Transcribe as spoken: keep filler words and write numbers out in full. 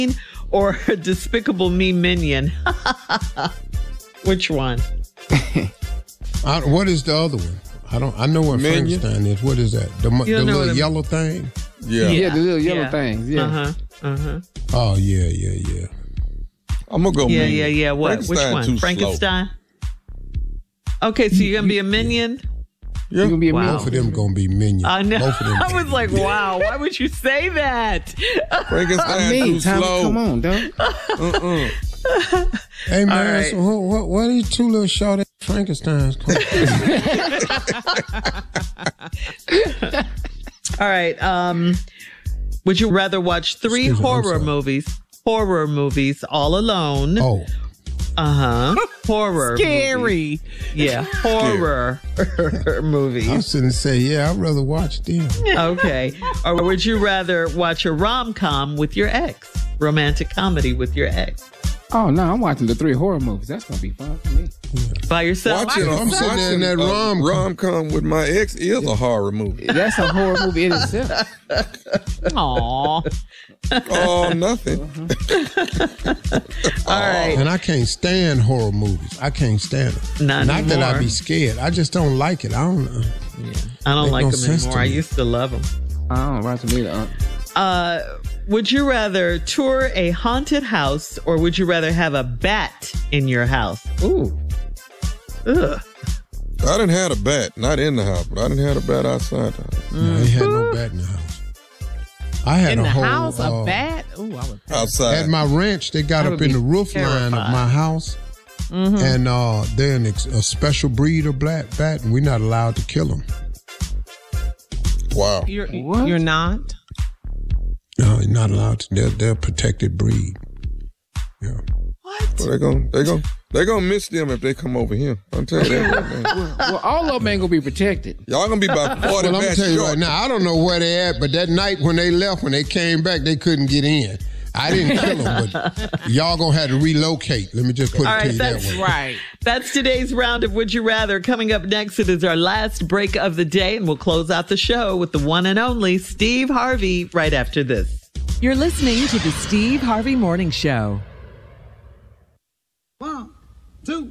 or a Despicable Me minion? Which one? I, what is the other one? I don't. I know what Minion? Frankenstein is. What is that? The, the little the, yellow thing? Yeah. Yeah, the little yellow yeah. things. Yeah. Uh-huh. Uh-huh. Oh, yeah, yeah, yeah. I'm going to go Yeah, Minion. yeah, yeah. What? Which Frankenstein one? too Frankenstein? Okay, so you're going to be a minion? Yeah. You're going to be a Wow. minion. Both of them going to be minions. I know. Both of them I was like, wow, why would you say that? Frankenstein I mean, too Tommy, slow. come on, dog. Uh-uh. Hey, man, All right. so what, what, what are these two little short ass Frankensteins called? All right. Um, would you rather watch three Excuse me, I'm horror sorry. movies, horror movies all alone? Oh, Uh-huh. Horror Scary. movies. Yeah, horror movies. I was going to say, yeah, I'd rather watch them. Okay. Or would you rather watch a rom-com with your ex? Romantic comedy with your ex? Oh, no, I'm watching the three horror movies. That's going to be fun for me. By yourself? Watching, I'm sitting there in that watching a rom-com. rom-com with my ex is a horror movie. That's a horror movie in itself. Aw. Oh, nothing. All right. And I can't stand horror movies. I can't stand them. Not Not that anymore. I be scared. I just don't like it. I don't know. Yeah. I don't Make like no them sense anymore. to I me. used to love them. I don't watch them either. Uh, Uh, would you rather tour a haunted house or would you rather have a bat in your house? Ooh. Ugh. I didn't have a bat, not in the house, but I didn't have a bat outside the house. No, they had no bat in the house. I had In a the whole, house, uh, a bat? Ooh, I would. Outside. At my ranch, they got I up would in be the roof line of terrified. my house, and uh, they're an ex- a special breed of black bat, and we're not allowed to kill them. Wow. You're, What? you're not? No, you're not allowed to. They're, they're a protected breed. Yeah. Well, they're going they gonna, they gonna miss them if they come over here. I'll tell you that right now. well, all of them ain't going to be protected. Y'all gonna be about forty Well, I'm gonna bats tell you short. right now. I don't know where they at, but that night when they left, when they came back, they couldn't get in. I didn't kill them, but y'all gonna have to relocate. Let me just put All it right, to you that that's way. Right. That's today's round of Would You Rather. Coming up next, it is our last break of the day, and we'll close out the show with the one and only Steve Harvey right after this. You're listening to the Steve Harvey Morning Show. One, two.